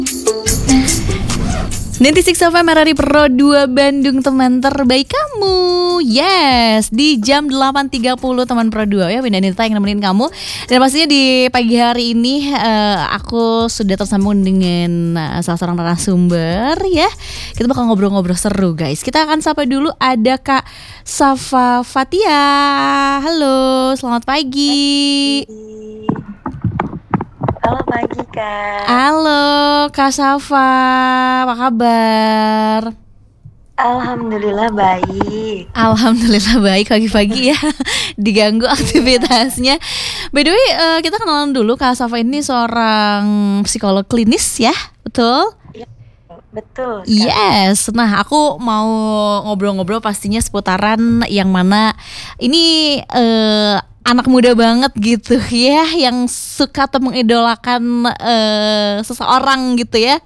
96 FM RRI Pro 2 Bandung, teman terbaik kamu. Yes, di jam 8.30 teman Pro 2 ya, Winda Nita yang nemenin kamu. Dan pastinya di pagi hari ini aku sudah tersambung dengan salah seorang narasumber ya. Kita bakal ngobrol-ngobrol seru guys. Kita akan sapa dulu, ada Kak Safa Fatia. Halo, selamat pagi. Halo pagi Kak. Halo Kak Safa, apa kabar? Alhamdulillah baik. Alhamdulillah baik, pagi-pagi ya. Diganggu aktivitasnya. By the way, kita kenalan dulu. Kak Safa ini seorang psikolog klinis ya, betul? Ya, betul Kak. Yes, nah aku mau ngobrol-ngobrol pastinya seputaran yang mana ini anak muda banget gitu ya, yang suka atau mengidolakan seseorang gitu ya.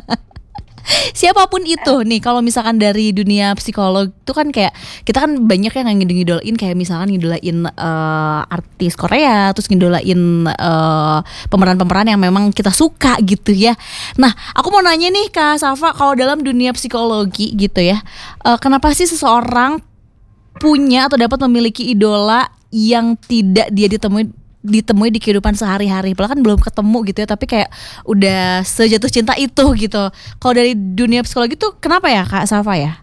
Siapapun itu nih, kalau misalkan dari dunia psikolog itu kan kayak kita kan banyak yang ngidolain, kayak misalkan ngidolain artis Korea, terus ngidolain pemeran-pemeran yang memang kita suka gitu ya. Nah, aku mau nanya nih Kak Safa, kalau dalam dunia psikologi gitu ya, kenapa sih seseorang punya atau dapat memiliki idola yang tidak dia ditemui di kehidupan sehari-hari? Padahal kan belum ketemu gitu ya, tapi kayak udah sejatuh cinta itu gitu. Kalau dari dunia psikologi tuh kenapa ya Kak Safa ya?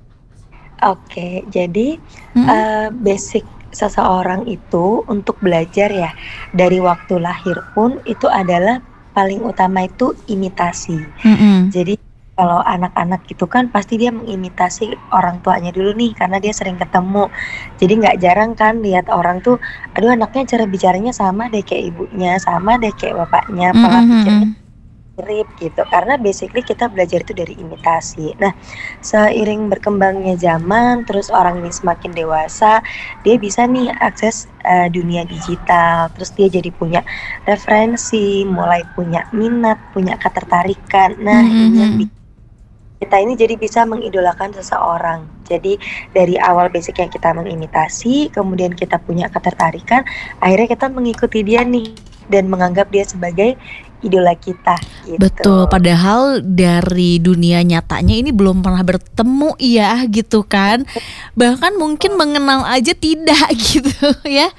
Oke, jadi basic seseorang itu untuk belajar ya, dari waktu lahir pun itu adalah paling utama itu imitasi. Jadi kalau anak-anak gitu kan pasti dia mengimitasi orang tuanya dulu nih, karena dia sering ketemu. Jadi nggak jarang kan lihat orang tuh, aduh anaknya cara bicaranya sama deh kayak ibunya, sama deh kayak bapaknya, pola pikirnya mirip gitu. Karena basically kita belajar itu dari imitasi. Nah, seiring berkembangnya zaman, terus orang ini semakin dewasa, dia bisa nih akses dunia digital. Terus dia jadi punya referensi, mulai punya minat, punya ketertarikan. Nah, ini yang kita ini jadi bisa mengidolakan seseorang. Jadi dari awal basic yang kita mengimitasi, kemudian kita punya ketertarikan, akhirnya kita mengikuti dia nih dan menganggap dia sebagai idola kita gitu. Betul, padahal dari dunia nyatanya ini belum pernah bertemu ya gitu kan. Bahkan mungkin mengenal aja tidak gitu ya.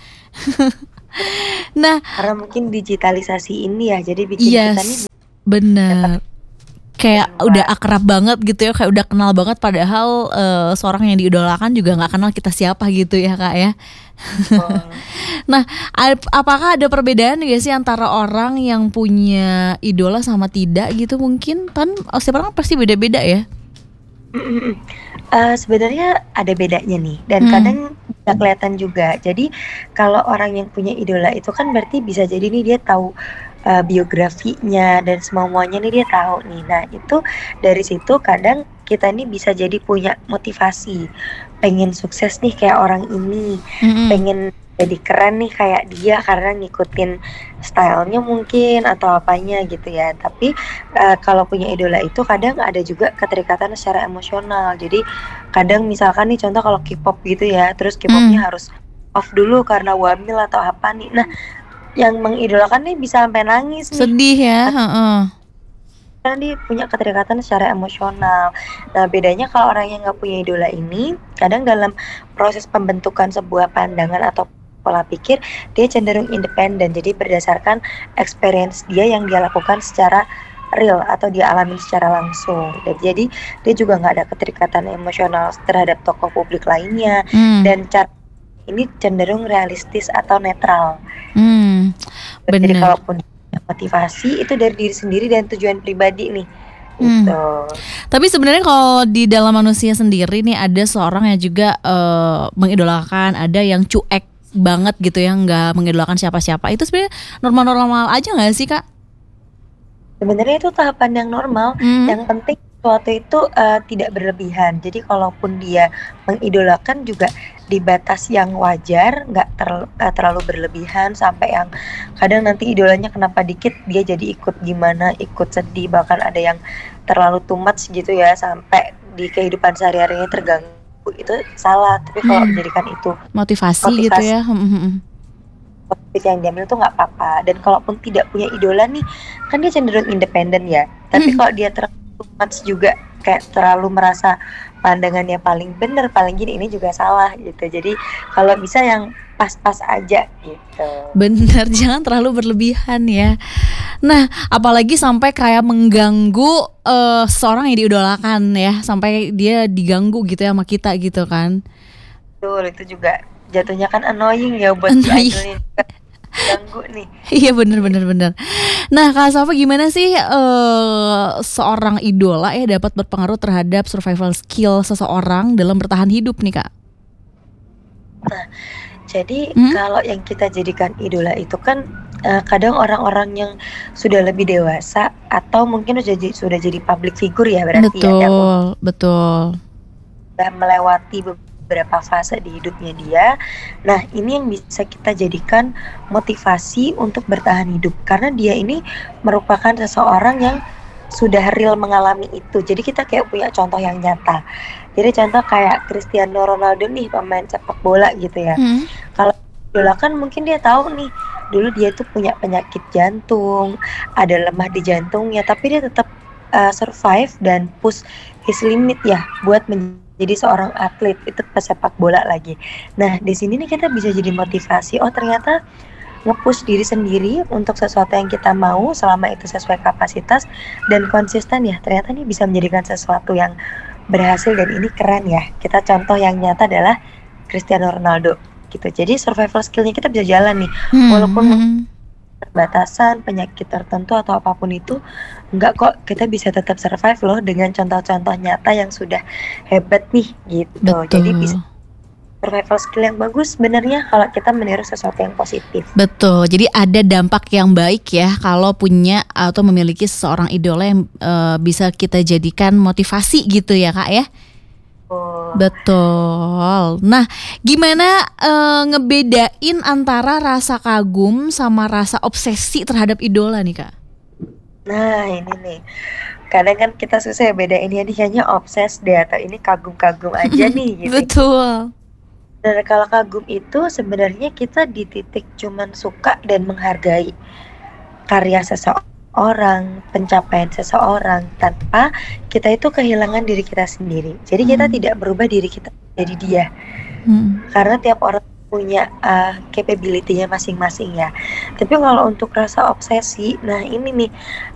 Nah, karena mungkin digitalisasi ini ya, jadi bikin kita nih bener, kayak udah akrab banget gitu ya, kayak udah kenal banget, padahal seorang yang diidolakan juga nggak kenal kita siapa gitu ya Kak ya. Nah, apakah ada perbedaan gak sih antara orang yang punya idola sama tidak gitu? Mungkin kan setiap orang pasti beda-beda ya. Sebenarnya ada bedanya nih, dan kadang bisa kelihatan juga. Jadi kalau orang yang punya idola itu kan berarti bisa jadi nih dia tahu biografinya dan semuanya nih dia tahu nih. Nah itu dari situ kadang kita nih bisa jadi punya motivasi, pengen sukses nih kayak orang ini, pengen jadi keren nih kayak dia karena ngikutin stylenya mungkin atau apanya gitu ya. Tapi kalau punya idola itu kadang ada juga keterikatan secara emosional. Jadi kadang misalkan nih contoh kalau K-pop gitu ya, terus K-popnya harus off dulu karena wamil atau apa nih. Nah yang mengidolakan nih bisa sampai nangis nih. Sedih ya. Karena dia punya keterikatan secara emosional. Nah bedanya kalau orang yang nggak punya idola ini, kadang dalam proses pembentukan sebuah pandangan atau pola pikir dia cenderung independen. Jadi berdasarkan experience dia yang dia lakukan secara real atau dia alami secara langsung. Dan jadi dia juga nggak ada keterikatan emosional terhadap tokoh publik lainnya. Dan cara ini cenderung realistis atau netral. Jadi kalaupun motivasi itu dari diri sendiri dan tujuan pribadi nih. Gitu. Tapi sebenarnya kalau di dalam manusia sendiri nih ada seorang yang juga mengidolakan, ada yang cuek banget gitu, yang nggak mengidolakan siapa-siapa. Itu sebenarnya normal-normal aja nggak sih Kak? Sebenarnya itu tahapan yang normal. Yang penting sesuatu itu tidak berlebihan. Jadi kalaupun dia mengidolakan juga di batas yang wajar, nggak terlalu berlebihan sampai yang kadang nanti idolanya kenapa dikit dia jadi ikut gimana, ikut sedih, bahkan ada yang terlalu too much gitu ya sampai di kehidupan sehari-harinya terganggu. Itu salah. Tapi kalau menjadikan itu motivasi gitu ya, yang diambil tuh nggak apa-apa. Dan kalaupun tidak punya idola nih, kan dia cenderung independen ya. Tapi kalau dia terlalu much juga kayak terlalu merasa pandangannya paling benar, paling gini, ini juga salah gitu. Jadi kalau bisa yang pas-pas aja gitu. Bener, jangan terlalu berlebihan ya. Nah, apalagi sampai kayak mengganggu seseorang yang diidolakan ya, sampai dia diganggu gitu ya sama kita gitu kan. Betul, itu juga jatuhnya kan annoying ya buat si Annoying. idolnya juga, ganggu nih. Iya bener. Nah Kak Safa, gimana sih seorang idola ya dapat berpengaruh terhadap survival skill seseorang dalam bertahan hidup nih Kak? Nah, jadi Hmm? kalau yang kita jadikan idola itu kan kadang orang-orang yang sudah lebih dewasa atau mungkin sudah jadi public figure ya, berarti ya, yang Betul. udah melewati beberapa fase di hidupnya dia. Nah, ini yang bisa kita jadikan motivasi untuk bertahan hidup karena dia ini merupakan seseorang yang sudah real mengalami itu. Jadi kita kayak punya contoh yang nyata. Jadi contoh kayak Cristiano Ronaldo nih, pemain sepak bola gitu ya. Kalau idola kan mungkin dia tahu nih, dulu dia tuh punya penyakit jantung, ada lemah di jantungnya, tapi dia tetap survive dan push his limit ya buat menjadi seorang atlet, itu pesepak bola lagi. Nah, di sini nih kita bisa jadi motivasi. Oh, ternyata nge-push diri sendiri untuk sesuatu yang kita mau selama itu sesuai kapasitas dan konsisten ya, ternyata ini bisa menjadikan sesuatu yang berhasil dan ini keren ya. Kita contoh yang nyata adalah Cristiano Ronaldo gitu. Jadi survival skillnya kita bisa jalan nih, walaupun terbatasan penyakit tertentu atau apapun itu, enggak kok, kita bisa tetap survive loh dengan contoh-contoh nyata yang sudah hebat nih gitu. Jadi bisa survival skill yang bagus sebenarnya kalau kita meniru sesuatu yang positif. Betul, jadi ada dampak yang baik ya kalau punya atau memiliki seseorang idola yang bisa kita jadikan motivasi gitu ya Kak ya. Betul. Nah, gimana ngebedain antara rasa kagum sama rasa obsesi terhadap idola nih Kak? Nah ini nih, kadang kan kita susah ya bedain ini kayaknya obses deh atau ini kagum-kagum aja nih gitu. Betul. Dan kalau kagum itu sebenarnya kita di titik cuman suka dan menghargai karya seseorang, pencapaian seseorang tanpa kita itu kehilangan diri kita sendiri. Jadi kita tidak berubah diri kita jadi dia. Karena tiap orang punya capability-nya masing-masing ya. Tapi kalau untuk rasa obsesi, nah ini nih